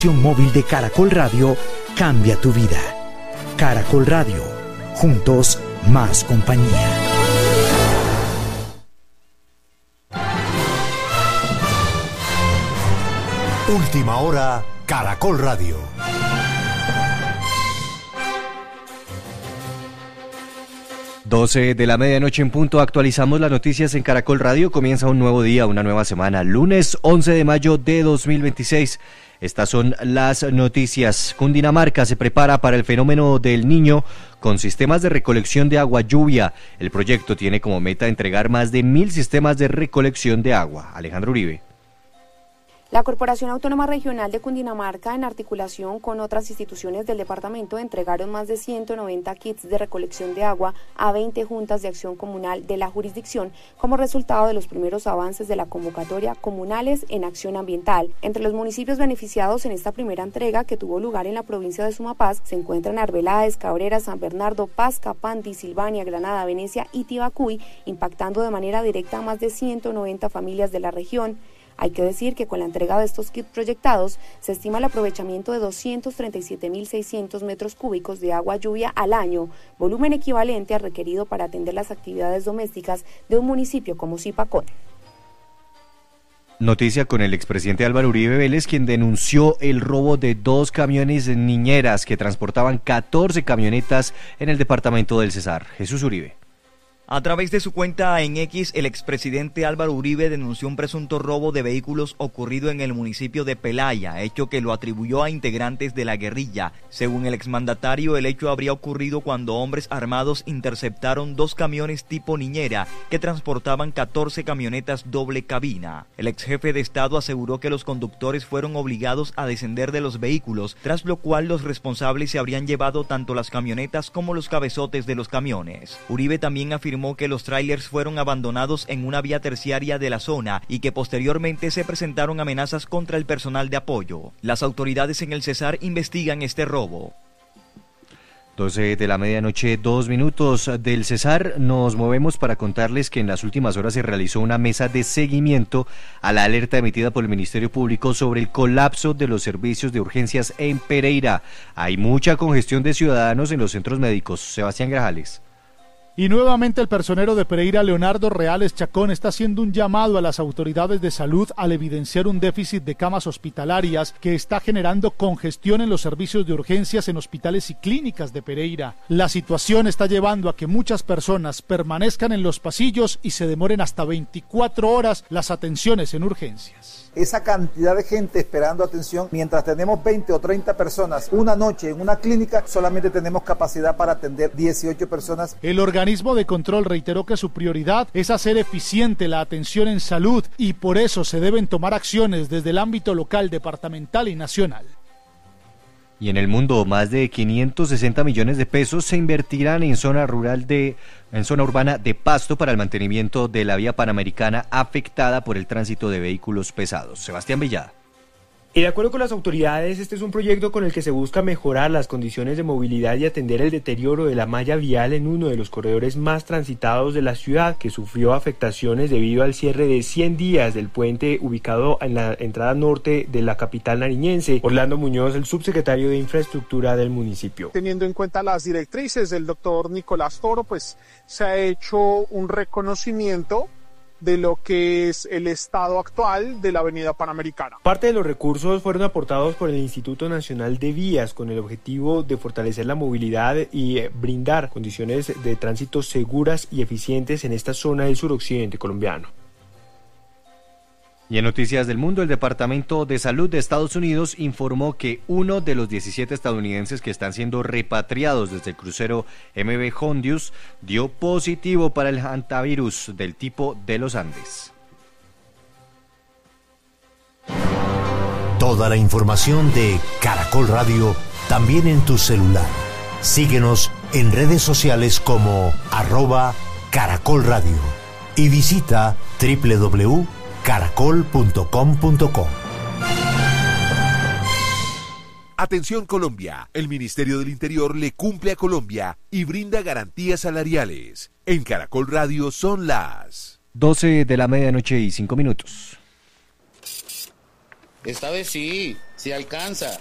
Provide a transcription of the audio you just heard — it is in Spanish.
Móvil de Caracol Radio cambia tu vida. Caracol Radio, juntos más compañía. Última hora, Caracol Radio. Doce de la medianoche en punto, actualizamos las noticias en Caracol Radio. Comienza un nuevo día, una nueva semana, lunes 11 de mayo de 2026. Estas son las noticias. Cundinamarca se prepara para el fenómeno del Niño con sistemas de recolección de agua lluvia. El proyecto tiene como meta entregar más de 1.000 sistemas de recolección de agua. Alejandro Uribe. La Corporación Autónoma Regional de Cundinamarca, en articulación con otras instituciones del departamento, entregaron más de 190 kits de recolección de agua a 20 juntas de acción comunal de la jurisdicción como resultado de los primeros avances de la convocatoria Comunales en Acción Ambiental. Entre los municipios beneficiados en esta primera entrega, que tuvo lugar en la provincia de Sumapaz, se encuentran Arbeláez, Cabrera, San Bernardo, Paz, Capandi, Silvania, Granada, Venecia y Tibacuy, impactando de manera directa a más de 190 familias de la región. Hay que decir que con la entrega de estos kits proyectados se estima el aprovechamiento de 237.600 metros cúbicos de agua lluvia al año, volumen equivalente al requerido para atender las actividades domésticas de un municipio como Zipacón. Noticia con el expresidente Álvaro Uribe Vélez, quien denunció el robo de 2 camiones niñeras que transportaban 14 camionetas en el departamento del Cesar. Jesús Uribe. A través de su cuenta en X, el expresidente Álvaro Uribe denunció un presunto robo de vehículos ocurrido en el municipio de Pelaya, hecho que lo atribuyó a integrantes de la guerrilla. Según el exmandatario, el hecho habría ocurrido cuando hombres armados interceptaron 2 camiones tipo niñera que transportaban 14 camionetas doble cabina. El exjefe de Estado aseguró que los conductores fueron obligados a descender de los vehículos, tras lo cual los responsables se habrían llevado tanto las camionetas como los cabezotes de los camiones. Uribe también afirmó que los tráilers fueron abandonados en una vía terciaria de la zona y que posteriormente se presentaron amenazas contra el personal de apoyo. Las autoridades en el Cesar investigan este robo. 12 de la medianoche, 2 minutos del Cesar. Nos movemos para contarles que en las últimas horas se realizó una mesa de seguimiento a la alerta emitida por el Ministerio Público sobre el colapso de los servicios de urgencias en Pereira. Hay mucha congestión de ciudadanos en los centros médicos. Sebastián Grajales. Y nuevamente el personero de Pereira, Leonardo Reales Chacón, está haciendo un llamado a las autoridades de salud al evidenciar un déficit de camas hospitalarias que está generando congestión en los servicios de urgencias en hospitales y clínicas de Pereira. La situación está llevando a que muchas personas permanezcan en los pasillos y se demoren hasta 24 horas las atenciones en urgencias. Esa cantidad de gente esperando atención, mientras tenemos 20 o 30 personas una noche en una clínica, solamente tenemos capacidad para atender 18 personas. El organismo de control reiteró que su prioridad es hacer eficiente la atención en salud y por eso se deben tomar acciones desde el ámbito local, departamental y nacional. Y en el mundo, más de 560 millones de pesos se invertirán en zona urbana de Pasto para el mantenimiento de la vía panamericana afectada por el tránsito de vehículos pesados. Sebastián Villada. Y de acuerdo con las autoridades, este es un proyecto con el que se busca mejorar las condiciones de movilidad y atender el deterioro de la malla vial en uno de los corredores más transitados de la ciudad, que sufrió afectaciones debido al cierre de 100 días del puente ubicado en la entrada norte de la capital nariñense. Orlando Muñoz, el subsecretario de Infraestructura del municipio. Teniendo en cuenta las directrices del doctor Nicolás Toro, pues se ha hecho un reconocimiento de lo que es el estado actual de la avenida Panamericana. Parte de los recursos fueron aportados por el Instituto Nacional de Vías con el objetivo de fortalecer la movilidad y brindar condiciones de tránsito seguras y eficientes en esta zona del suroccidente colombiano. Y en noticias del mundo, el Departamento de Salud de Estados Unidos informó que uno de los 17 estadounidenses que están siendo repatriados desde el crucero MV Hondius dio positivo para el hantavirus del tipo de los Andes. Toda la información de Caracol Radio también en tu celular. Síguenos en redes sociales como @Caracol Radio y visita www.caracol.com.co. Atención Colombia, el Ministerio del Interior le cumple a Colombia y brinda garantías salariales. En Caracol Radio son las 12 de la medianoche y 5 minutos. Esta vez sí. Si alcanza.